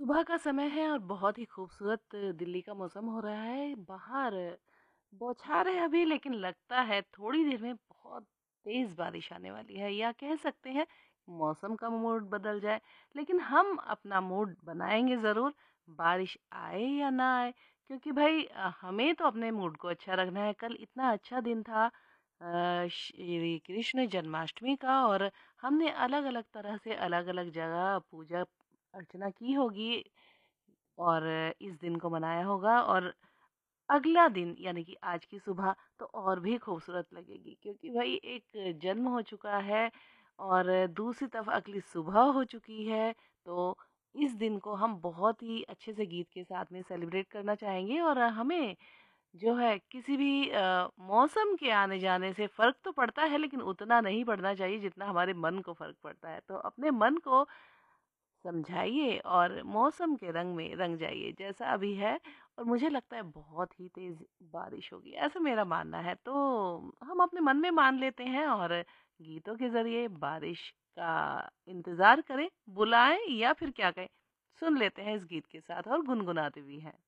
सुबह का समय है और बहुत ही खूबसूरत दिल्ली का मौसम हो रहा है। बाहर बौछार है अभी, लेकिन लगता है थोड़ी देर में बहुत तेज़ बारिश आने वाली है, या कह सकते हैं मौसम का मूड बदल जाए। लेकिन हम अपना मूड बनाएँगे ज़रूर, बारिश आए या ना आए, क्योंकि भई हमें तो अपने मूड को अच्छा रखना है। कल इतना अच्छा दिन था श्री कृष्ण जन्माष्टमी का, और हमने अलग-अलग तरह से अलग-अलग जगह पूजा अर्चना की होगी और इस दिन को मनाया होगा, और अगला दिन यानी कि आज की सुबह तो और भी खूबसूरत लगेगी, क्योंकि भाई एक जन्म हो चुका है और दूसरी तरफ अगली सुबह हो चुकी है। तो इस दिन को हम बहुत ही अच्छे से गीत के साथ में सेलिब्रेट करना चाहेंगे, और हमें जो है किसी भी मौसम के आने जाने से फ़र्क तो पड़ता है, लेकिन उतना नहीं पड़ना चाहिए जितना हमारे मन को फ़र्क पड़ता है। तो अपने मन को समझाइए और मौसम के रंग में रंग जाइए जैसा अभी है। और मुझे लगता है बहुत ही तेज़ बारिश होगी, ऐसा मेरा मानना है। तो हम अपने मन में मान लेते हैं और गीतों के ज़रिए बारिश का इंतज़ार करें, बुलाएँ या फिर क्या कहें, सुन लेते हैं इस गीत के साथ और गुनगुनाते भी हैं।